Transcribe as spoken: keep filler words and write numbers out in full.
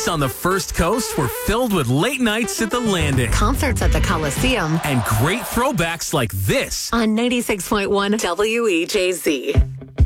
Days on the First Coast were filled with late nights at the Landing. Concerts at the Coliseum. And great throwbacks like this. On ninety-six point one W E J Z.